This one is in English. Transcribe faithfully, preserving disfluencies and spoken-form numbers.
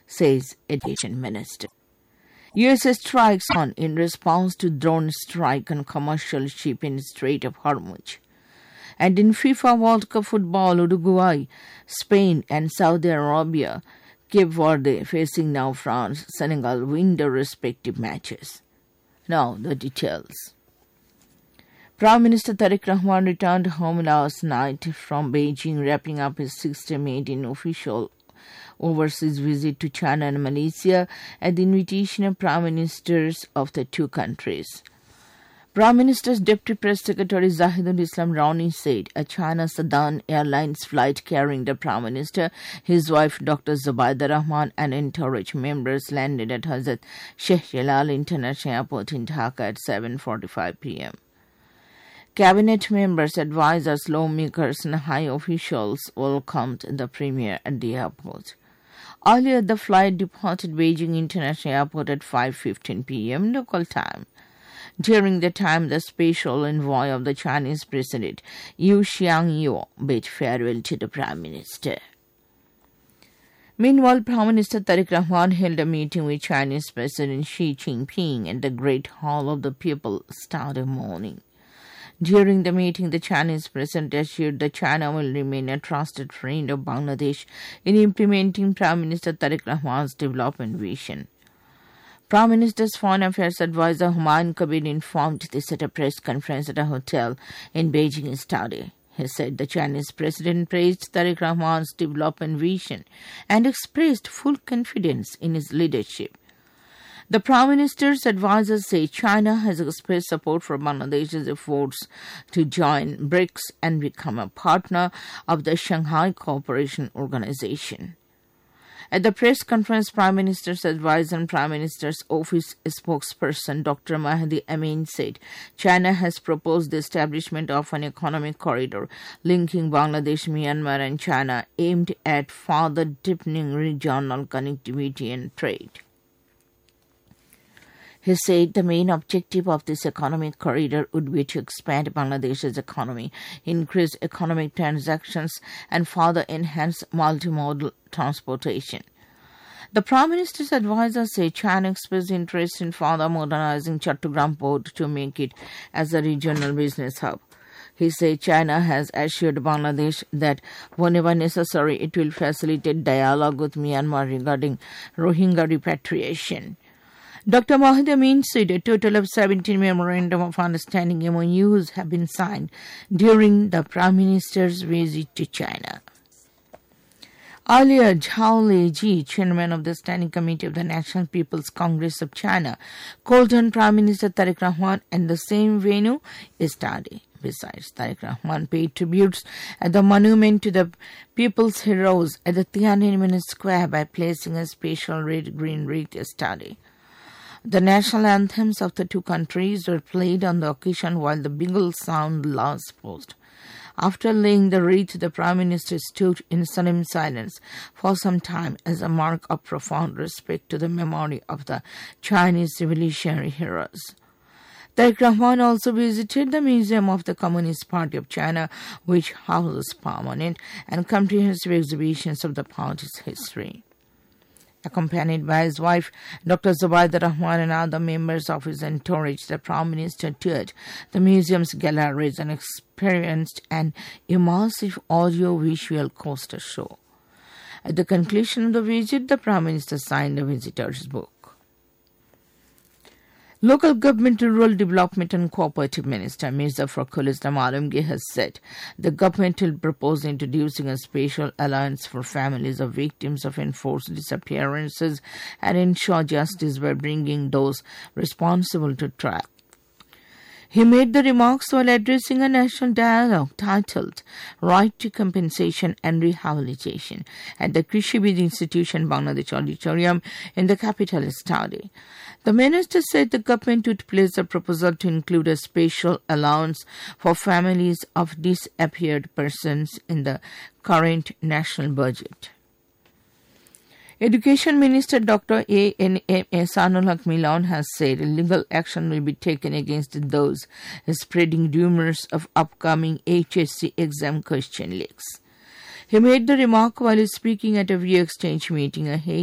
says Education Minister. U S strikes on in response to drone strike on commercial ship in Strait of Hormuz. And in FIFA World Cup football, Uruguay, Spain and Saudi Arabia, Cape Verde facing now France, Senegal win their respective matches. Now the details. Prime Minister Tariq Rahman returned home last night from Beijing, wrapping up his sixth maiden official overseas visit to China and Malaysia at the invitation of Prime Ministers of the two countries. Prime Minister's Deputy Press Secretary Zahidul Islam Rauni said a China Southern Airlines flight carrying the Prime Minister, his wife Doctor Zubaida Rahman and entourage members landed at Hazrat Sheikh Jalal International Airport in Dhaka at seven forty-five p.m. Cabinet members, advisors, lawmakers and high officials welcomed the Premier at the airport. Earlier, the flight departed Beijing International Airport at five fifteen p.m. local time. During the time, the special envoy of the Chinese President, Yu Xiangyu, bid farewell to the Prime Minister. Meanwhile, Prime Minister Tariq Rahman held a meeting with Chinese President Xi Jinping at the Great Hall of the People Saturday morning. During the meeting, the Chinese President assured that China will remain a trusted friend of Bangladesh in implementing Prime Minister Tariq Rahman's development vision. Prime Minister's Foreign Affairs Advisor Humayun Kabir informed this at a press conference at a hotel in Beijing yesterday. He said the Chinese President praised Tariq Rahman's development vision and expressed full confidence in his leadership. The Prime Minister's advisors say China has expressed support for Bangladesh's efforts to join BRICS and become a partner of the Shanghai Cooperation Organization. At the press conference, Prime Minister's advisor and Prime Minister's office spokesperson Doctor Mahdi Amin said China has proposed the establishment of an economic corridor linking Bangladesh, Myanmar and China aimed at further deepening regional connectivity and trade. He said the main objective of this economic corridor would be to expand Bangladesh's economy, increase economic transactions, and further enhance multimodal transportation. The Prime Minister's advisors say China expressed interest in further modernizing Chattogram port to make it as a regional business hub. He said China has assured Bangladesh that whenever necessary it will facilitate dialogue with Myanmar regarding Rohingya repatriation. Doctor Mahdi Amin said a total of seventeen Memorandum of Understanding M O Us have been signed during the Prime Minister's visit to China. Earlier, Zhao Leji, chairman of the Standing Committee of the National People's Congress of China, called on Prime Minister Tariq Rahman at the same venue yesterday. Besides, Tariq Rahman paid tributes at the monument to the people's heroes at the Tiananmen Square by placing a special red-green wreath yesterday. The national anthems of the two countries were played on the occasion while the bugle sound last post. After laying the wreath, the Prime Minister stood in solemn silence for some time as a mark of profound respect to the memory of the Chinese revolutionary heroes. Tariq Rahman also visited the Museum of the Communist Party of China, which houses permanent and comprehensive exhibitions of the party's history. Accompanied by his wife, Doctor Zubaida Rahman and other members of his entourage, the Prime Minister toured the museum's galleries and experienced an immersive audio-visual coaster show. At the conclusion of the visit, the Prime Minister signed a visitor's book. Local Government, Rural Development and Cooperative Minister Mirza Fakhrul Islam Alamgir has said the government will propose introducing a special allowance for families of victims of enforced disappearances and ensure justice by bringing those responsible to trial. He made the remarks while addressing a national dialogue titled Right to Compensation and Rehabilitation at the Krishibid Institution Bangladesh Auditorium in the capital yesterday. The minister said the government would place a proposal to include a special allowance for families of disappeared persons in the current national budget. Education Minister Doctor A N M Ehsanul Haq Milan has said legal action will be taken against those spreading rumors of upcoming H S C exam question leaks. He made the remark while speaking at a view exchange meeting ahead